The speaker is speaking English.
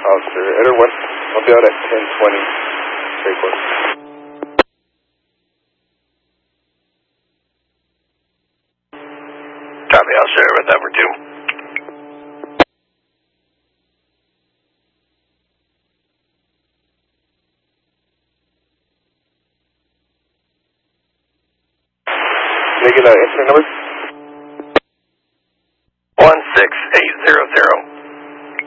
Officer Eder 1. I'll be out at 10:20. Very close. Copy, I'll share with number 2. Can I get an incident number? 16800.